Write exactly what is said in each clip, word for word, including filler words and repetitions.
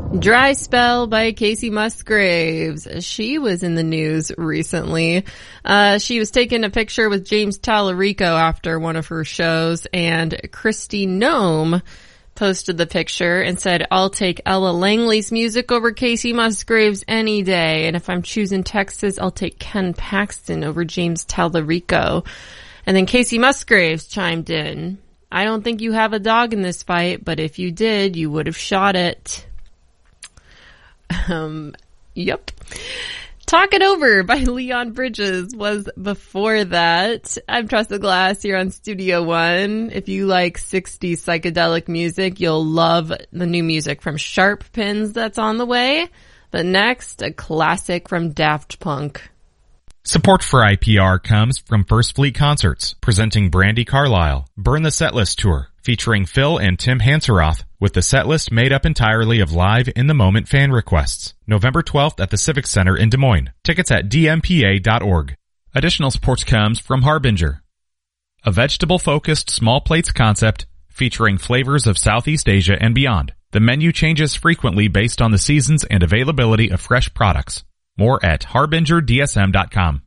Dry Spell by Kacey Musgraves. She was in the news recently. Uh, she was taking a picture with James Tallarico after one of her shows, and Christy Nome posted the picture and said, "I'll take Ella Langley's music over Kacey Musgraves any day. And if I'm choosing Texas, I'll take Ken Paxton over James Tallarico." And then Kacey Musgraves chimed in, "I don't think you have a dog in this fight, but if you did, you would have shot it." Um, yep. Talk It Over by Leon Bridges was before that. I'm Tressa Glass here on Studio One. If you like sixties psychedelic music, you'll love the new music from Sharp Pins that's on the way. But next, a classic from Daft Punk. Support for I P R comes from First Fleet Concerts, presenting Brandi Carlile, Burn the Setlist Tour, featuring Phil and Tim Hanseroth, with the setlist made up entirely of live in-the-moment fan requests. November twelfth at the Civic Center in Des Moines. Tickets at d m p a dot org. Additional support comes from Harbinger, a vegetable-focused small plates concept featuring flavors of Southeast Asia and beyond. The menu changes frequently based on the seasons and availability of fresh products. More at harbinger d s m dot com.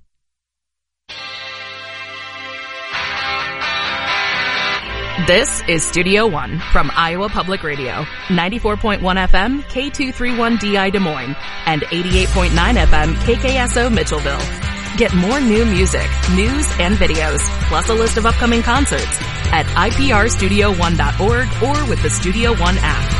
This is Studio One from Iowa Public Radio, ninety-four point one F M, K two thirty-one D I Des Moines, and eighty-eight point nine F M, K K S O Mitchellville. Get more new music, news, and videos, plus a list of upcoming concerts at I P R studio one dot org or with the Studio One app.